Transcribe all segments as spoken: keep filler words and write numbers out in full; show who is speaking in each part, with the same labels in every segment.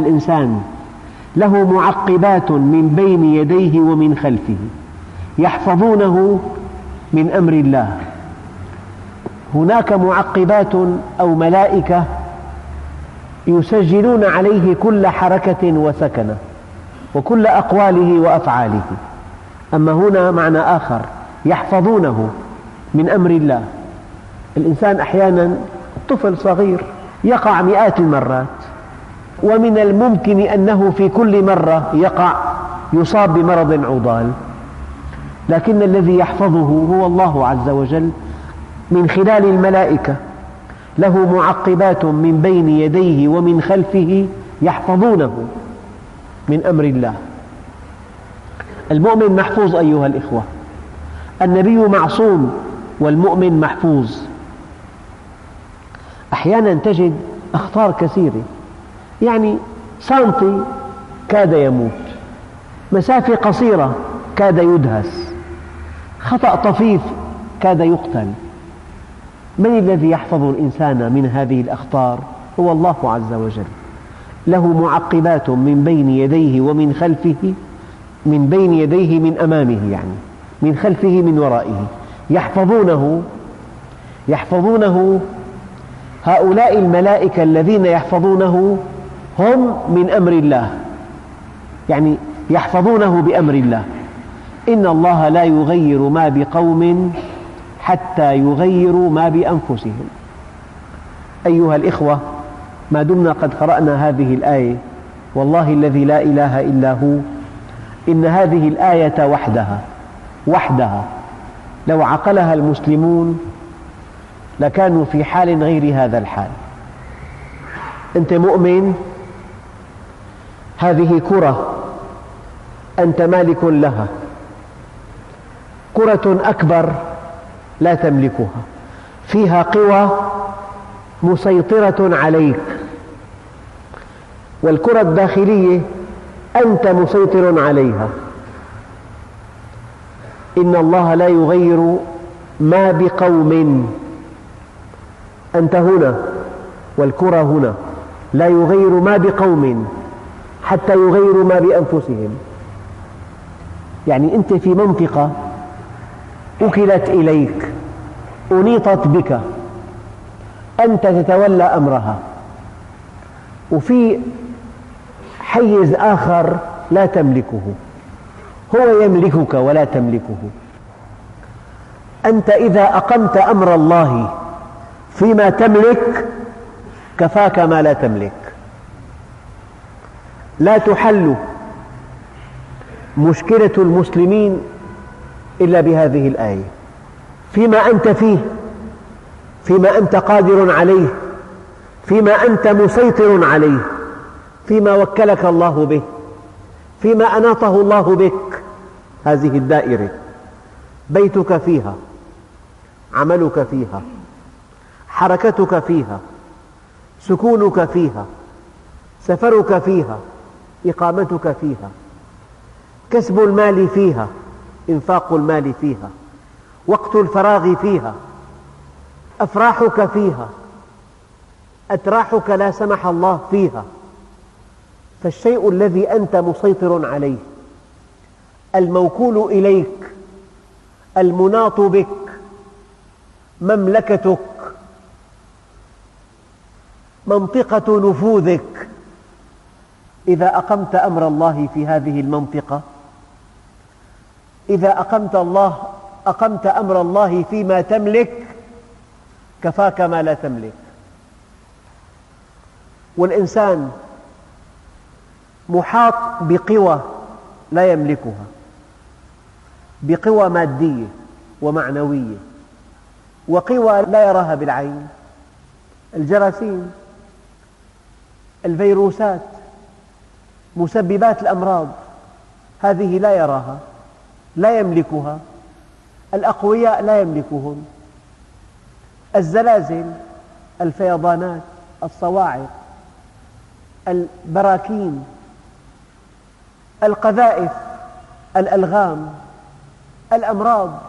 Speaker 1: الإنسان له معقبات من بين يديه ومن خلفه يحفظونه من أمر الله. هناك معقبات أو ملائكة يسجلون عليه كل حركة وسكنة وكل أقواله وأفعاله. أما هنا معنى آخر، يحفظونه من أمر الله. الإنسان أحيانا طفل صغير يقع مئات المرات، ومن الممكن أنه في كل مرة يقع يصاب بمرض عضال، لكن الذي يحفظه هو الله عز وجل من خلال الملائكة، له معقبات من بين يديه ومن خلفه يحفظونه من أمر الله. المؤمن محفوظ أيها الإخوة، النبي معصوم والمؤمن محفوظ. أحيانا تجد أخطار كثيرة، يعني سنتي كاد يموت، مسافة قصيرة كاد يدهس، خطأ طفيف كاد يقتل. من الذي يحفظ الإنسان من هذه الأخطار؟ هو الله عز وجل، له معقبات من بين يديه ومن خلفه، من بين يديه من أمامه، يعني من خلفه من ورائه، يحفظونه يحفظونه هؤلاء الملائكة الذين يحفظونه هم من أمر الله، يعني يحفظونه بأمر الله. إن الله لا يغير ما بقوم حتى يغيروا ما بأنفسهم. أيها الإخوة، ما دمنا قد قرأنا هذه الآية، والله الذي لا إله إلا هو، إن هذه الآية وحدها وحدها لو عقلها المسلمون لكانوا في حال غير هذا الحال. أنت مؤمن، هذه كرة أنت مالك لها، كرة أكبر لا تملكها، فيها قوى مسيطرة عليك، والكرة الداخلية أنت مسيطر عليها. إن الله لا يغير ما بقوم، أنت هنا والكرة هنا، لا يغير ما بقوم حتى يغيروا ما بأنفسهم. يعني أنت في منطقة أكلت إليك، أنيطت بك، أنت تتولى أمرها، وفي حيز آخر لا تملكه، هو يملكك ولا تملكه. أنت إذا أقمت أمر الله فيما تملك كفاك ما لا تملك. لا تحل مشكلة المسلمين إلا بهذه الآية. فيما أنت فيه، فيما أنت قادر عليه، فيما أنت مسيطر عليه، فيما وكلك الله به، فيما أناطه الله بك، هذه الدائرة بيتك فيها، عملك فيها، حركتك فيها، سكونك فيها، سفرك فيها، إقامتك فيها، كسب المال فيها، إنفاق المال فيها، وقت الفراغ فيها، أفراحك فيها، أتراحك لا سمح الله فيها. فالشيء الذي أنت مسيطر عليه، الموكول إليك، المناط بك، مملكتك، منطقة نفوذك، إذا أقمت أمر الله في هذه المنطقة، إذا أقمت الله أقمت أمر الله فيما تملك كفاك ما لا تملك. والإنسان محاط بقوى لا يملكها، بقوى مادية ومعنوية، وقوى لا يراها بالعين، الجراثيم، الفيروسات، مسببات الأمراض، هذه لا يراها، لا يملكها، الأقوياء لا يملكهم. الزلازل، الفيضانات، الصواعق، البراكين، القذائف، الألغام، الأمراض،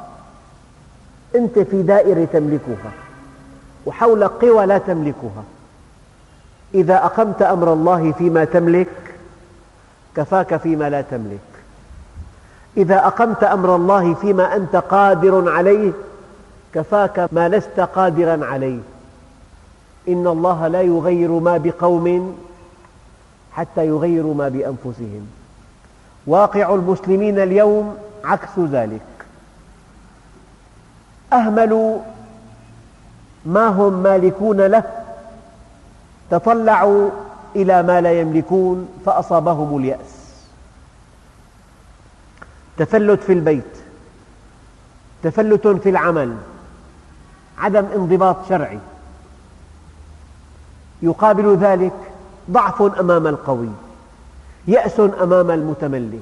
Speaker 1: أنت في دائرة تملكها، وحولك قوى لا تملكها. إذا أقمت أمر الله فيما تملك كفاك فيما لا تملك. إذا أقمت أمر الله فيما أنت قادر عليه كفاك ما لست قادرا عليه. إن الله لا يغير ما بقوم حتى يغيروا ما بأنفسهم. واقع المسلمين اليوم عكس ذلك، أهملوا ما هم مالكون له، تطلعوا إلى ما لا يملكون فأصابهم اليأس. تفلت في البيت، تفلت في العمل، عدم انضباط شرعي، يقابل ذلك ضعف أمام القوي، يأس أمام المتملك.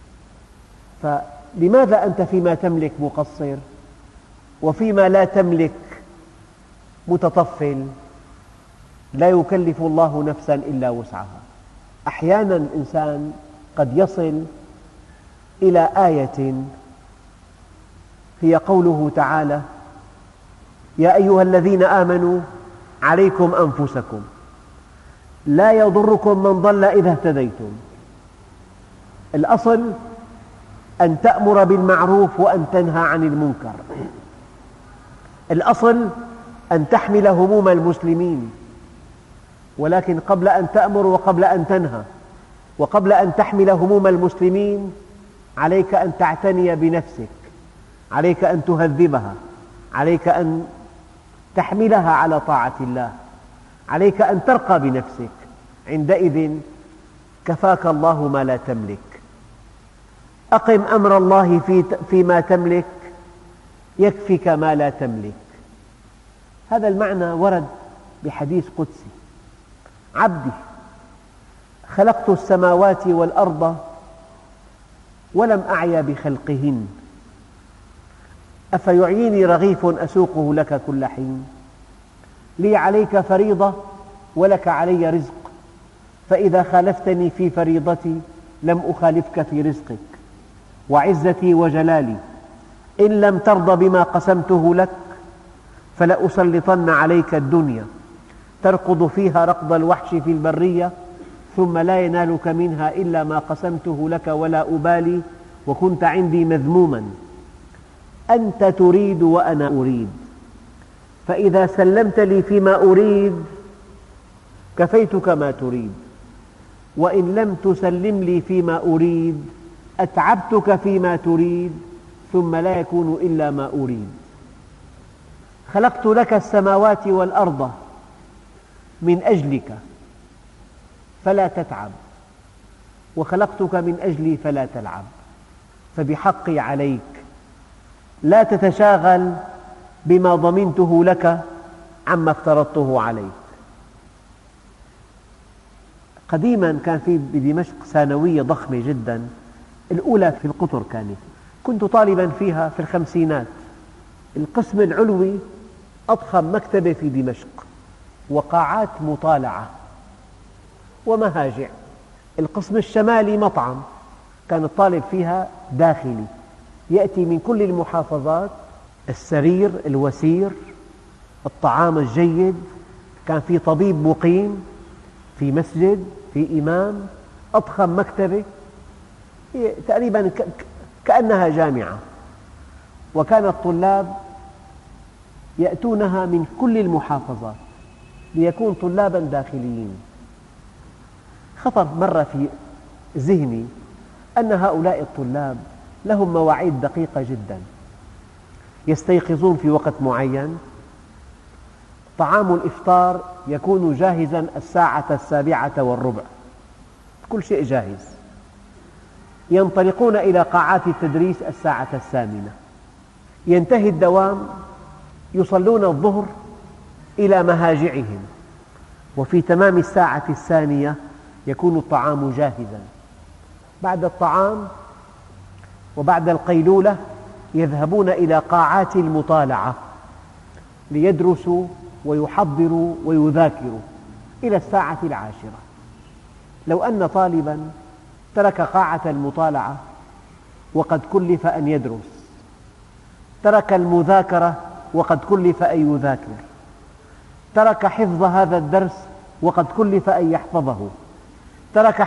Speaker 1: فلماذا أنت فيما تملك مقصر وفيما لا تملك متطفل؟ لا يكلف الله نفسا إلا وسعها. أحيانا الإنسان قد يصل إلى آية هي قوله تعالى: يا أيها الذين آمنوا عليكم أنفسكم لا يضركم من ضل إذا اهتديتم. الأصل أن تأمر بالمعروف وأن تنهى عن المنكر، الأصل أن تحمل هموم المسلمين، ولكن قبل أن تأمر وقبل أن تنهى وقبل أن تحمل هموم المسلمين عليك أن تعتني بنفسك، عليك أن تهذبها، عليك أن تحملها على طاعة الله، عليك أن ترقى بنفسك. عندئذ كفاك الله ما لا تملك. أقم أمر الله في فيما تملك يكفك ما لا تملك. هذا المعنى ورد بحديث قدسي: عبدي خلقت السماوات والأرض ولم أعي بخلقهن أفيعيني رغيف أسوقه لك كل حين؟ لي عليك فريضة ولك علي رزق، فإذا خالفتني في فريضتي لم أخالفك في رزقك، وعزتي وجلالي إن لم ترض بما قسمته لك فلأسلطن عليك الدنيا تركض فيها ركض الوحش في البرية ثم لا ينالك منها إلا ما قسمته لك ولا أبالي وكنت عندي مذموما. أنت تريد وأنا أريد، فإذا سلمت لي فيما أريد كفيتك ما تريد، وإن لم تسلم لي فيما أريد أتعبتك فيما تريد ثم لا يكون إلا ما أريد. خلقت لك السماوات والأرض من أجلك فلا تتعب، وخلقتك من أجلي فلا تلعب، فبحقي عليك لا تتشاغل بما ضمنته لك عما افترضته عليك. قديما كان في بدمشق ثانوية ضخمة جدا، الأولى في القطر كانت، كنت طالبا فيها في الخمسينات. القسم العلوي أضخم مكتبة في دمشق، وقاعات مطالعة ومهاجع. القسم الشمالي مطعم، كان الطالب فيها داخلي، يأتي من كل المحافظات السرير الوسير، الطعام الجيد، كان في طبيب مقيم، في مسجد، في إمام، أضخم مكتبة تقريبا كأنها جامعة. وكان الطلاب يأتونها من كل المحافظات ليكون طلابا داخليين. خطر مرة في ذهني أن هؤلاء الطلاب لهم مواعيد دقيقة جدا، يستيقظون في وقت معين، طعام الإفطار يكون جاهزا الساعة السابعة والربع، كل شيء جاهز، ينطلقون إلى قاعات التدريس الساعة الثامنة، ينتهي الدوام يصلون الظهر إلى مهاجعهم، وفي تمام الساعة الثانية يكون الطعام جاهزا. بعد الطعام وبعد القيلولة يذهبون إلى قاعات المطالعة ليدرسوا ويحضروا ويذاكروا إلى الساعة العاشرة. لو أن طالبا ترك قاعة المطالعة وقد كلف أن يدرس، ترك المذاكرة وقد كلف أن يذاكر، ترك حفظ هذا الدرس وقد كلف أن يحفظه، ترك